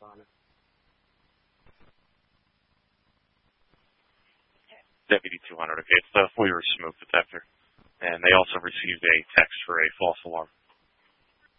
Deputy 200. Okay, it's the FOIA smoke detector. And they also received a text for a false alarm.